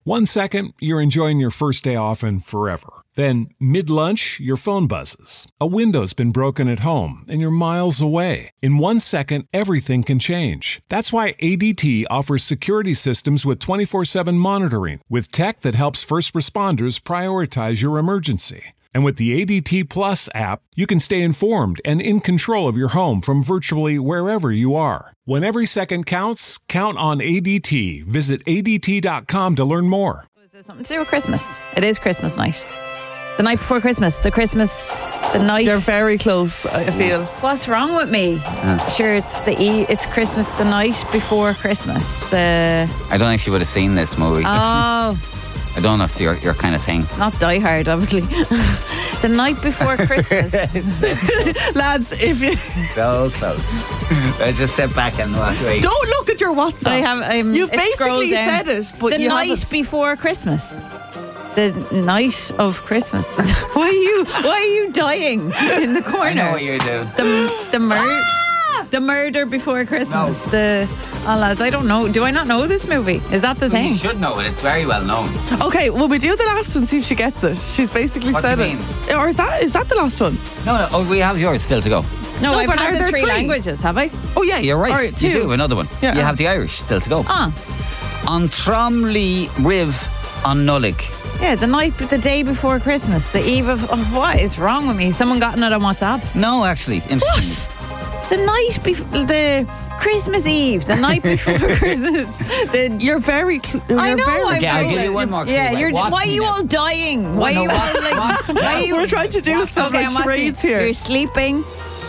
1 second, you're enjoying your first day off and forever. Then, mid-lunch, your phone buzzes. A window's been broken at home and you're miles away. In 1 second, everything can change. That's why ADT offers security systems with 24/7 monitoring, with tech that helps first responders prioritize your emergency. And with the ADT Plus app, you can stay informed and in control of your home from virtually wherever you are. When every second counts, count on ADT. Visit ADT.com to learn more. Is there something to do with Christmas? It is Christmas night. The night before Christmas. The night. You're very close, I feel. What's wrong with me? Sure, it's Christmas, the night before Christmas. I don't think she would have seen this movie. Oh. I don't know if it's your kind of thing. Not Die Hard, obviously. The night before Christmas. Lads, if you... So close. Let's just sit back and watch. Wait. Don't look at your WhatsApp. You've basically said it, but the night before Christmas. The night of Christmas. Why are you dying in the corner? I know what you're doing. The murder before Christmas. No. Lads, I don't know. Do I not know this movie? Is that the thing? You should know it. It's very well known. Okay, will we do the last one, see if she gets it? She's basically said it. Or is that the last one? No. Oh, we have yours still to go. No, I've had the three languages, have I? Oh, yeah, you're right. Right, you do have another one. Yeah. You have the Irish still to go. On Tromley Riv on Nullig. Yeah, the day before Christmas, the eve of... what is wrong with me? Someone gotten it on WhatsApp? No, actually, interesting. The night before... The Christmas Eve, the night before Christmas. You're very... I know, I'll give you one more clue. Yeah, why are you all dying? Why are you all like... Why are you, we're trying to do some charades here. You're sleeping.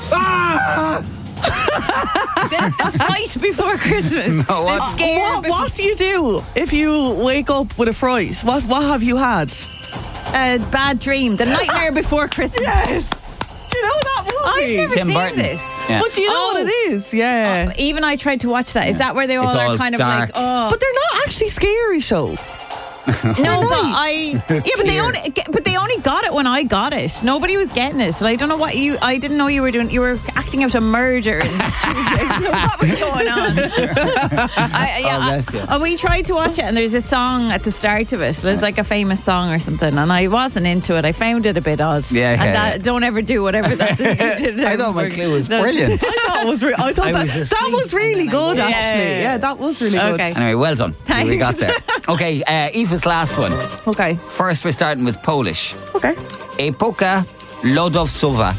The fight before Christmas. No, what do you do if you wake up with a fright? What have you had? A bad dream. The nightmare before Christmas. Yes. Do you know that movie? I've never Tim seen Burton. this. Yeah. But do you know what it is? Yeah. Even I tried to watch that. Is that where they all are kind dark. of like, But they're not actually scary show. No, but they only got it when I got it. Nobody was getting it. I don't know what I didn't know you were doing. You were acting out a murder. And I didn't know what was going on. We tried to watch it, and there's a song at the start of it. It's like a famous song or something, and I wasn't into it. I found it a bit odd. Don't ever do whatever that did. I thought my clue was brilliant. I thought that was really good, actually. Yeah, that was really good. Anyway, well done. Thanks. We got there. Okay, Aoife's last one. Okay. First, we're starting with Polish. Okay. Epoka lodowcowa.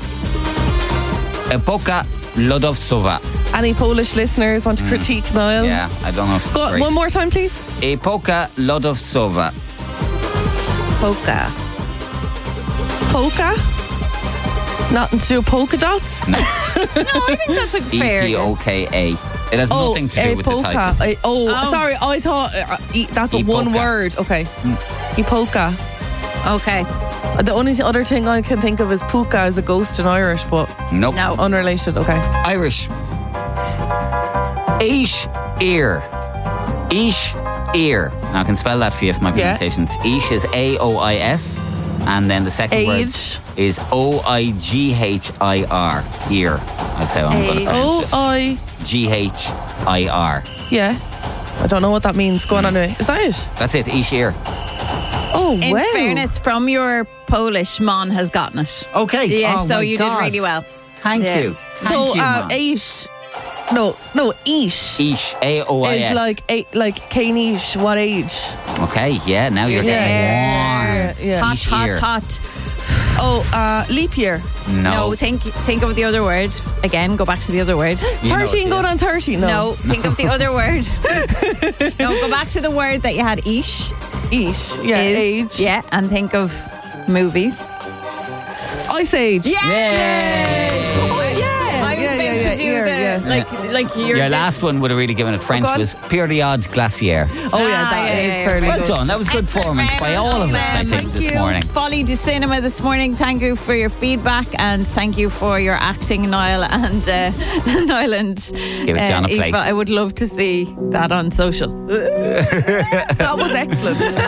Epoka lodowcowa. Any Polish listeners want to critique Niall? Yeah, I don't know if Go one more time, please. Epoka lodowcowa. Polka. Polka? Nothing to do with polka dots? No. No, I think that's a fair guess. Epoka. It has nothing to do with the title. Sorry, I thought that's a one word. Okay. Epoka. Okay. The only other thing I can think of is puka as a ghost in Irish, but nope. No. Unrelated. Okay. Irish. Ish ear. Ish ear. Now I can spell that for you if my pronunciation's Ish is A-O-I-S, and then the second word is O-I-G-H-I-R. Ear. That's how I'm going to pronounce this. O-I-G-H-I-R. Yeah. I don't know what that means. Go on anyway. Is that it? That's it. Ish ear. Oh, in fairness, from your Polish, Mon has gotten it. Okay. Yeah, so you did really well. Thank you. Thank you, Mon. Ish. No, Ish. Ish, A-O-I-S. Is like K-niche, what age? Okay, yeah, now you're getting warm. Yeah. Hot. Oh, leap year. No. Think of the other word. Again, go back to the other word. 13 going on 30. No, think of the other word. No, go back to the word that you had, Ish. Ish, yeah, age. Yeah, and think of movies. Ice Age. Yeah! Yay! Oh, yeah. I was about to do like your last one would have really given it French was Periode Glaciaire. Oh yeah, that is fairly well good. done. That was good performance by all of us, I think, this morning. Folly du Cinema this morning. Thank you for your feedback and thank you for your acting, Niall and Niall and give it John a plate. I would love to see that on social. That was excellent.